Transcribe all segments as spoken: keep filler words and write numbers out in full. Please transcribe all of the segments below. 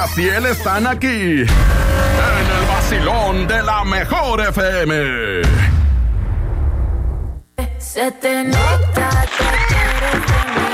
Jaciel están aquí, en el vacilón de la mejor F M. Se te nota que eres de mi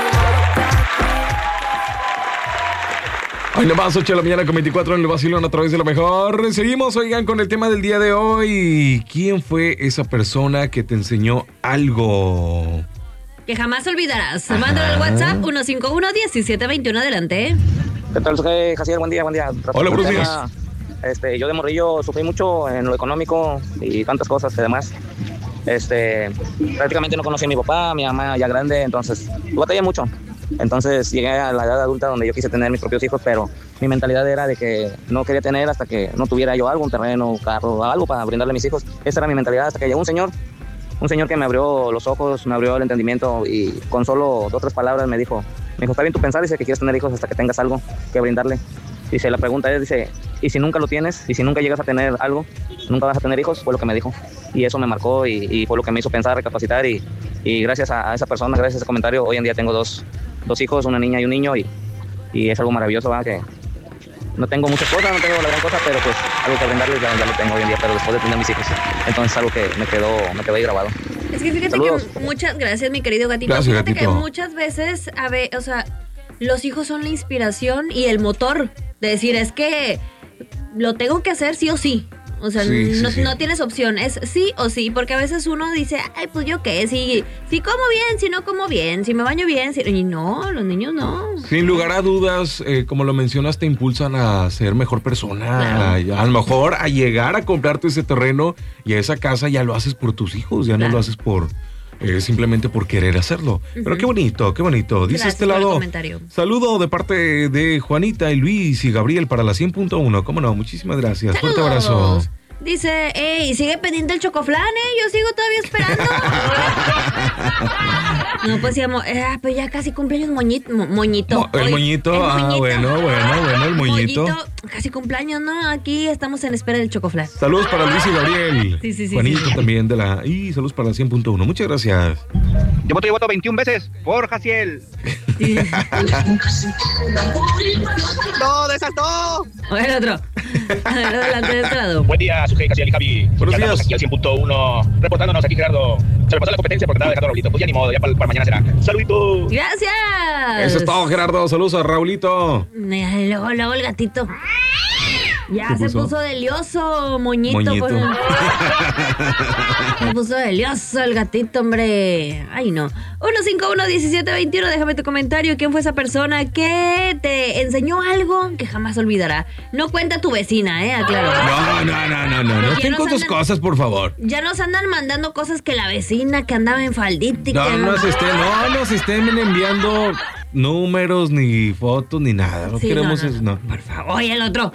Hoy nomás, ocho de la mañana con veinticuatro en el vacilón a través de la mejor. Seguimos, oigan, con el tema del día de hoy. ¿Quién fue esa persona que te enseñó algo que jamás olvidarás? Mándalo al WhatsApp uno cinco uno, diecisiete veintiuno, adelante. ¿Qué tal, Jaciel? Jaciel, buen día, buen día. Hola, buenos días. Este, yo de morrillo sufrí mucho en lo económico y tantas cosas y demás. Este, prácticamente no conocí a mi papá, a mi mamá ya grande, entonces batallé mucho. Entonces llegué a la edad adulta donde yo quise tener mis propios hijos, pero mi mentalidad era de que no quería tener hasta que no tuviera yo algo, un terreno, un carro, algo para brindarle a mis hijos. Esa era mi mentalidad hasta que llegó un señor, un señor que me abrió los ojos, me abrió el entendimiento y con solo dos o tres palabras me dijo, me dijo, está bien tu pensar, dice que quieres tener hijos hasta que tengas algo que brindarle. Dice, la pregunta es, dice, ¿y si nunca lo tienes? ¿Y si nunca llegas a tener algo? ¿Nunca vas a tener hijos? Fue lo que me dijo. Y eso me marcó y, y fue lo que me hizo pensar, recapacitar y, y gracias a, a esa persona, gracias a ese comentario, hoy en día tengo dos, dos hijos, una niña y un niño y, y es algo maravilloso, ¿verdad? Que no tengo muchas cosas, no tengo la gran cosa, pero pues algo que brindarles ya, ya lo tengo hoy en día, pero después de tener mis hijos. Entonces es algo que me quedó, me quedó ahí grabado. Es que fíjate Saludos. que muchas, gracias mi querido gatito, Gracias, fíjate gatito. que muchas veces, a ver, o sea, los hijos son la inspiración y el motor de decir, es que lo tengo que hacer sí o sí. O sea, Sí, sí, no, sí. no tienes opción, es sí o sí, porque a veces uno dice, ay, pues yo qué, si, si como bien, si no como bien, si me baño bien, si... y no, los niños no. Sin lugar a dudas, eh, como lo mencionas, te impulsan a ser mejor persona. Claro. A, a lo mejor a llegar a comprarte ese terreno y a esa casa ya lo haces por tus hijos, ya Claro. no lo haces por eh, simplemente por querer hacerlo. Pero qué bonito, qué bonito. Dice Gracias este por el lado, comentario. saludo de parte de Juanita y Luis y Gabriel para la cien punto uno. ¿Cómo no? Muchísimas gracias. Fuerte abrazo. Saludos. Dice, ey, sigue pendiente el chocoflán, eh, yo sigo todavía esperando. No, pues digamos, eh, pues ya casi cumpleaños moñito. Mo, moñito. Mo- el Hoy- moñito, el ah, moñito. bueno, bueno, bueno, el moñito. Casi cumpleaños, ¿no? Aquí estamos en espera del chocoflán. Saludos para Luis y Gabriel. Sí, sí, sí, Juanito sí. también de la... Y saludos para la cien punto uno. Muchas gracias. Yo voto y voto veintiuna veces por Jaciel. ¡No, desató! O el otro. A ver, adelante de este lado. Buen día, Sujei, Jaciel y Javi. Buenos Ya estamos días. aquí al cien punto uno. Reportándonos aquí, Gerardo. Se me pasó la competencia porque estaba dejando a Raulito. Pues ya ni modo, ya para, para mañana será. ¡Saludito! Gracias. Eso es todo, Gerardo. Saludos a Raulito. Mira, luego, luego el gatito. Ya ¿Qué se puso? puso delioso, moñito. Moñito. Pues. Se puso delioso el gatito, hombre. Ay, no. uno cinco uno, diecisiete veintiuno, déjame tu comentario. ¿Quién fue esa persona que te enseñó algo que jamás olvidará? No cuenta tu vecina, ¿eh? Aclaro. No, no, no, no, no. No Ya estén nos con tus andan- cosas, por favor. Ya nos andan mandando cosas que la vecina que andaba en faldita y No que... nos estén, no nos estén enviando números, ni fotos, ni nada. No Sí, queremos no, no, eso, no. no. Por favor, oye, el otro.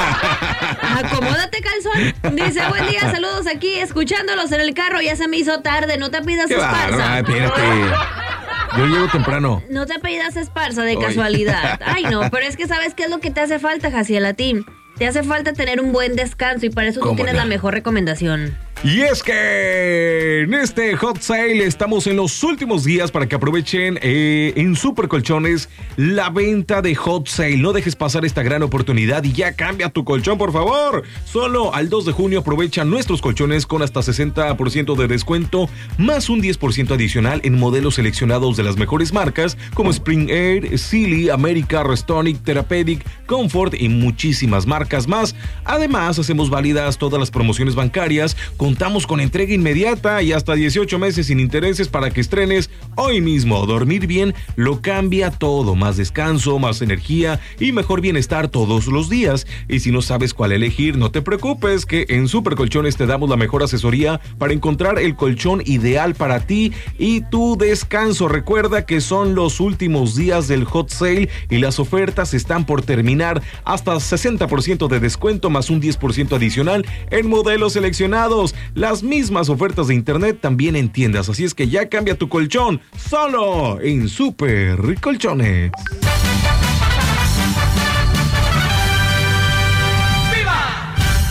Acomódate, calzón. Dice, buen día, saludos aquí, escuchándolos en el carro. Ya se me hizo tarde, no te pidas Qué va, esparza. espérate. Yo llego temprano. No te pidas esparza de Oye. casualidad. Ay, no, pero es que ¿sabes qué es lo que te hace falta, Jaciel, a ti? Te hace falta tener un buen descanso y para eso tú ¿Cómo tienes no? la mejor recomendación. Y es que en este hot sale estamos en los últimos días para que aprovechen eh, en Super Colchones la venta de hot sale. No dejes pasar esta gran oportunidad y ya cambia tu colchón, por favor. Solo al dos de junio aprovecha nuestros colchones con hasta sesenta por ciento de descuento, más un diez por ciento adicional en modelos seleccionados de las mejores marcas como Spring Air, Sealy, America, Restonic, Therapeutic, Comfort y muchísimas marcas más. Además, hacemos válidas todas las promociones bancarias. Contamos con entrega inmediata y hasta dieciocho meses sin intereses para que estrenes hoy mismo. Dormir bien lo cambia todo. Más descanso, más energía y mejor bienestar todos los días. Y si no sabes cuál elegir, no te preocupes, que en Super Colchones te damos la mejor asesoría para encontrar el colchón ideal para ti y tu descanso. Recuerda que son los últimos días del hot sale y las ofertas están por terminar. Hasta sesenta por ciento de descuento más un diez por ciento adicional en modelos seleccionados. Las mismas ofertas de internet también en tiendas, así es que ya cambia tu colchón solo en Super Colchones.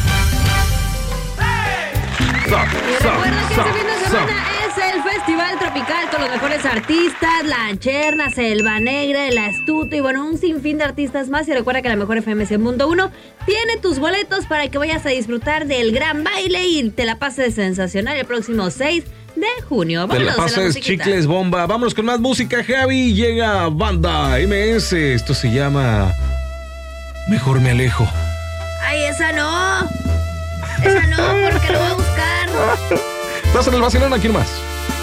Y recuerda que este fin de semana es el Festival Tropical Tropical con los mejores artistas, La Cherna, Selva Negra, El Astuto y bueno, un sinfín de artistas más. Y recuerda que la Mejor F M es el Mundo uno tiene tus boletos para que vayas a disfrutar del gran baile y te la pases sensacional el próximo seis de junio. Te la pases chicles bomba. Vámonos con más música, Javi. Llega Banda M S. Esto se llama Mejor Me Alejo. Ay, esa no. Esa no, porque lo voy a buscar. Estás en el vacilón, aquí nomás.